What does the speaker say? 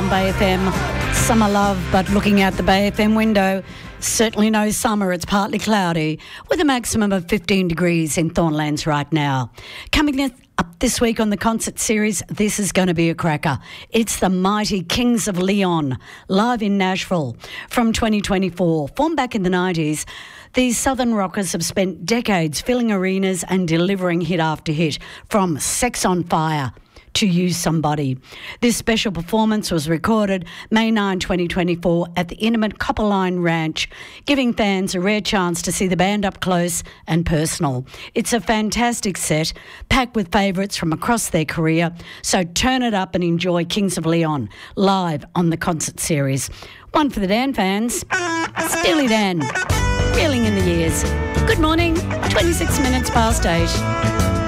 Bay FM. Summer love, but looking out the Bay FM window, certainly no summer. It's partly cloudy with a maximum of 15 degrees in Thornlands right now. Coming up this week on the concert series, this is going to be a cracker. It's the mighty Kings of Leon, live in Nashville from 2024. Formed back in the 90s, these Southern rockers have spent decades filling arenas and delivering hit after hit, from Sex on Fire to Use Somebody. This special performance was recorded May 9, 2024 at the intimate Copperline Ranch, giving fans a rare chance to see the band up close and personal. It's a fantastic set, packed with favourites from across their career, so turn it up and enjoy Kings of Leon live on the concert series. One for the Dan fans, Steely Dan, reeling in the years. Good morning, 26 minutes past 8.